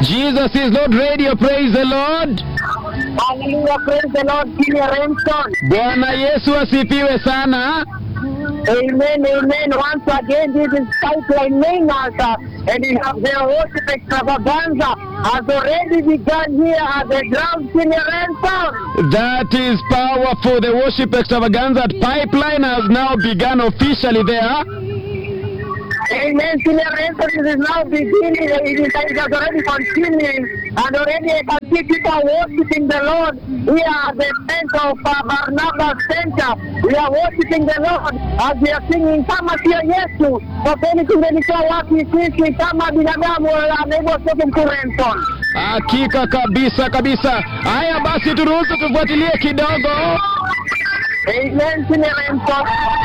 Jesus is Lord Radio, praise the Lord. Hallelujah, praise the Lord, Senior Remson. Bwana Yesu asifiwe sana. Amen, amen. Once again, this is Pipeline Main Altar, and we have the worship extravaganza has already begun here at the ground, Senior Remson. That is powerful. The worship extravaganza at Pipeline has now begun officially there. Amen, Senior Remson. It is now beginning. It has already continuing, and already I can see people worshiping the Lord here at the center of Barnabas Center. We are worshiping the Lord as we are singing kama sio Yesu. Kwa kweli tumelitoa wapi sisi kama binadamu anaibu Mkuu Remson? Hakika kabisa kabisa. Haya basi turuhusu tufuatilie kidogo. Amen, Senior Remson.